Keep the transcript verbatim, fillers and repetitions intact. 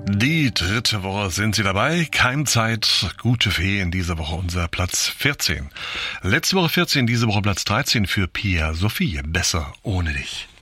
Die dritte Woche sind Sie dabei. Keimzeit, gute Fee, in dieser Woche unser Platz vierzehn. Letzte Woche vierzehn, diese Woche Platz dreizehn für Pia Sophie. Besser ohne dich.